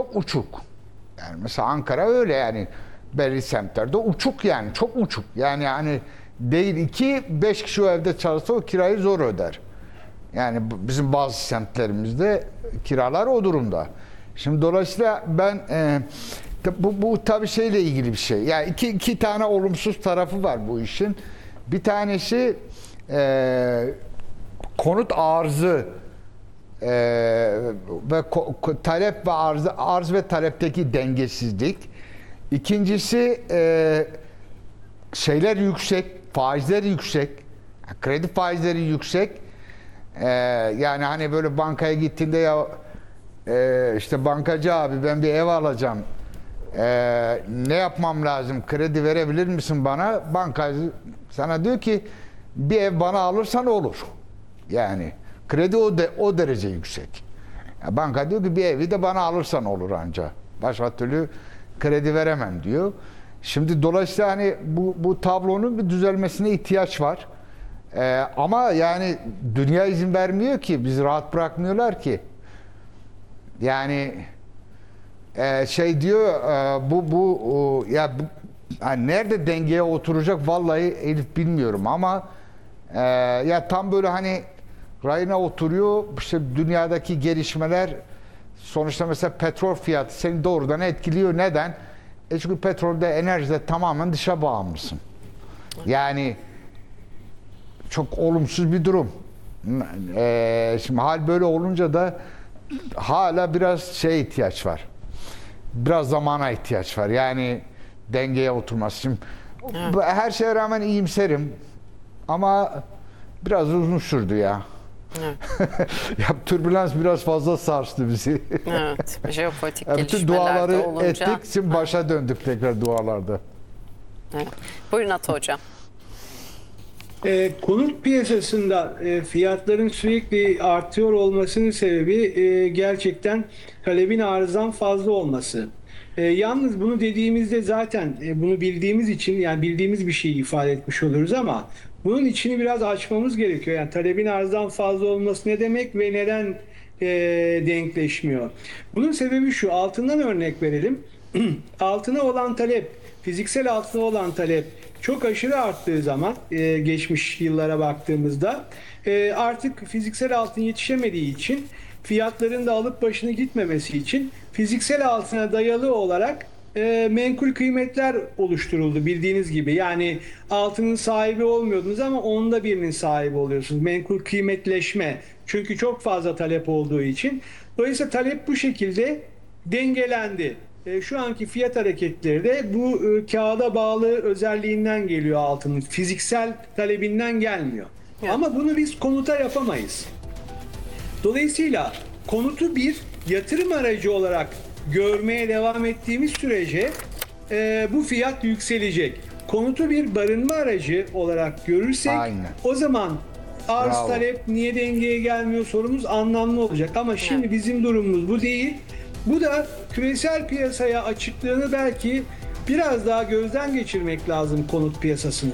çok uçuk. Yani mesela Ankara öyle yani. Belli semtlerde uçuk yani. Çok uçuk. Yani hani değil 5 kişi o evde çalışsa o kirayı zor öder. Yani bizim bazı semtlerimizde kiralar o durumda. Şimdi dolayısıyla ben bu tabii şeyle ilgili bir şey. Yani iki tane olumsuz tarafı var bu işin. Bir tanesi konut arzı ve talep ve arz ve talepteki dengesizlik. İkincisi şeyler yüksek, faizler yüksek, kredi faizleri yüksek. Yani hani böyle bankaya gittiğinde ya işte bankacı abi ben bir ev alacağım. Ne yapmam lazım? Kredi verebilir misin bana? Bankacı sana diyor ki bir ev bana alırsan olur. Yani kredi o derece yüksek. Ya banka diyor ki bir evi de bana alırsan olur anca. Başka türlü kredi veremem diyor. Şimdi dolayısıyla hani bu tablonun bir düzelmesine ihtiyaç var. Ama yani dünya izin vermiyor ki, bizi rahat bırakmıyorlar ki. Yani şey diyor yani nerede dengeye oturacak vallahi Elif bilmiyorum ama ya tam böyle hani rayına oturuyor. İşte dünyadaki gelişmeler sonuçta mesela petrol fiyatı seni doğrudan etkiliyor. Neden? Çünkü petrolde, enerjide tamamen dışa bağımlısın. Yani çok olumsuz bir durum. Şimdi hal böyle olunca da hala biraz şeye ihtiyaç var. Biraz zamana ihtiyaç var. Yani dengeye oturması. Şimdi her şeye rağmen iyimserim. Ama biraz uzun sürdü ya. Evet. Ya türbülans biraz fazla sarstı bizi. Evet. Jeopolitik bütün gelişmeler de duaları olunca. ettik. Şimdi başa döndük tekrar dualarda. Evet. Buyurun Ata Hocam. Konut piyasasında fiyatların sürekli artıyor olmasının sebebi gerçekten talebin arzdan fazla olması. Yalnız bunu dediğimizde zaten bunu bildiğimiz için yani bildiğimiz bir şeyi ifade etmiş oluruz ama bunun içini biraz açmamız gerekiyor. Yani talebin arzdan fazla olması ne demek ve neden denkleşmiyor? Bunun sebebi şu, altından örnek verelim. Altına olan talep, fiziksel altına olan talep çok aşırı arttığı zaman geçmiş yıllara baktığımızda artık fiziksel altın yetişemediği için fiyatların da alıp başını gitmemesi için fiziksel altına dayalı olarak menkul kıymetler oluşturuldu bildiğiniz gibi. Yani altının sahibi olmuyordunuz ama onda birinin sahibi oluyorsunuz. Menkul kıymetleşme. Çünkü çok fazla talep olduğu için. Dolayısıyla talep bu şekilde dengelendi. Şu anki fiyat hareketleri de bu kağıda bağlı özelliğinden geliyor altının. Fiziksel talebinden gelmiyor. Evet. Ama bunu biz konuta yapamayız. Dolayısıyla konutu bir yatırım aracı olarak görmeye devam ettiğimiz sürece bu fiyat yükselecek. Konutu bir barınma aracı olarak görürsek aynen, o zaman arz bravo, talep niye dengeye gelmiyor sorumuz anlamlı olacak. Ama şimdi bizim durumumuz bu değil. Bu da küresel piyasaya açıklığını belki biraz daha gözden geçirmek lazım konut piyasasını.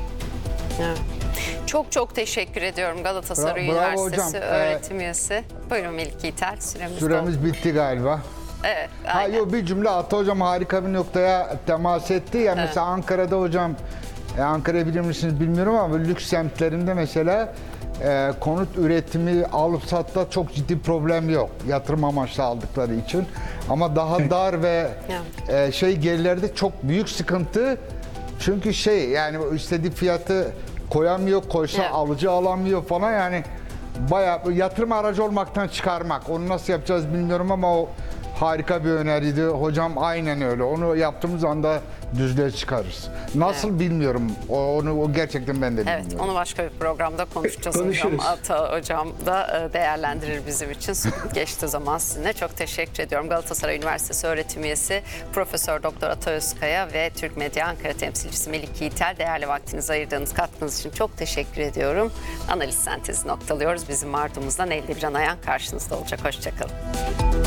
Evet. Çok teşekkür ediyorum Galatasaray Üniversitesi öğretim üyesi. Buyurun Melik Yiğiter, süremiz bitti galiba. Evet. Aynen. Bir cümle Ata Hocam harika bir noktaya temas etti. Yani evet, mesela Ankara'da hocam, Ankara'yı bilir misiniz bilmiyorum ama lüks semtlerinde mesela konut üretimi alıp satta çok ciddi problem yok. Yatırım amaçlı aldıkları için. Ama daha dar ve gerilerde çok büyük sıkıntı. Çünkü yani istediği fiyatı koyamıyor, koysa alıcı alamıyor falan, yani bayağı yatırım aracı olmaktan çıkarmak. Onu nasıl yapacağız bilmiyorum ama o harika bir öneriydi. Hocam aynen öyle. Onu yaptığımız anda düzlüğe çıkarırız. Nasıl bilmiyorum. O gerçekten ben de bilmiyorum. Evet, onu başka bir programda konuşacağız hocam. Ata Hocam da değerlendirir bizim için. Geçti zaman sizinle. Çok teşekkür ediyorum. Galatasaray Üniversitesi öğretim üyesi Profesör Doktor Ata Özkaya ve Türk Medya Ankara temsilcisi Melik Yiğiter, değerli vaktinizi ayırdığınız katkınız için çok teşekkür ediyorum. Analiz sentezi noktalıyoruz. Bizim ardımızdan elde bir anayan karşınızda olacak. Hoşçakalın.